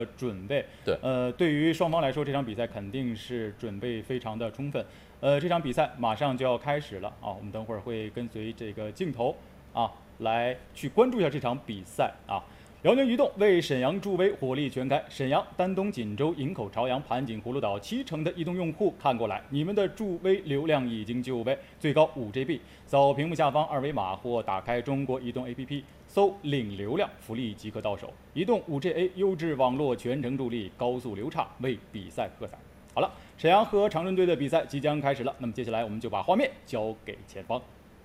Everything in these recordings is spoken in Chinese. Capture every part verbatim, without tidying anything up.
准备。 对， 呃，对于双方来说，这场比赛肯定是准备非常的充分。呃，这场比赛马上就要开始了啊，我们等会儿会跟随这个镜头啊来去关注一下这场比赛啊。辽宁移动为沈阳助威火力全开，沈阳、丹东、锦州、营口、朝阳、盘锦、葫芦岛七成的移动用户看过来，你们的助威流量已经就位，最高五 G B。扫屏幕下方二维码或打开中国移动 A P P， 搜领流量，福利即可到手。移动 五 G A 优质网络全程助力，高速流畅，为比赛喝彩。好了，沈阳和长春队的比赛即将开始了，那么接下来我们就把画面交给前方。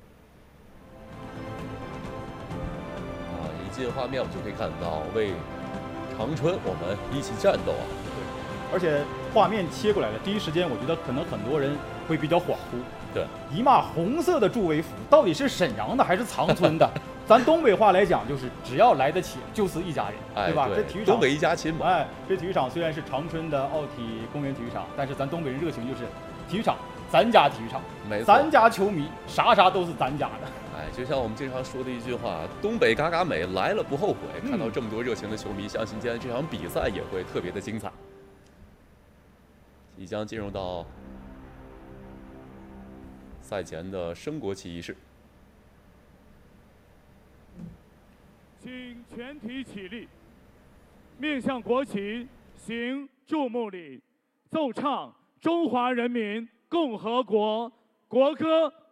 进画面我们就可以看到，为长春我们一起战斗啊！ 对，而且画面切过来的第一时间，我觉得可能很多人会比较恍惚。 对， 一码红色的助威服到底是沈阳的还是长春的？咱东北话来讲，就是只要来得起，就是一家人， 哎、 对吧？ 对这体育场东北一家亲嘛。 哎，这体育场虽然是长春的奥体公园体育场，但是咱东北人热情就是体育场，咱家体育场， 没错， 咱家球迷啥啥都是咱家的。 哎，就像我们经常说的一句话，东北嘎嘎美，来了不后悔。 嗯、 看到这么多热情的球迷，相信今天这场比赛也会特别的精彩。即将进入到赛前的升国旗仪式， 请全体起立，面向国旗行注目礼，奏唱中华人民共和国国歌。